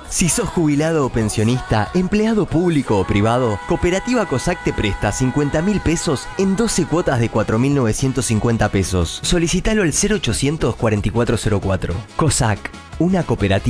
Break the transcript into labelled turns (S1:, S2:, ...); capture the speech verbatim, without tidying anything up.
S1: Si sos jubilado o pensionista, empleado público o privado, Cooperativa COSAC te presta cincuenta mil pesos en doce cuotas de cuatro mil novecientos cincuenta pesos. Solicitalo al cero ochocientos cuarenta y cuatro cero cuatro. COSAC, una cooperativa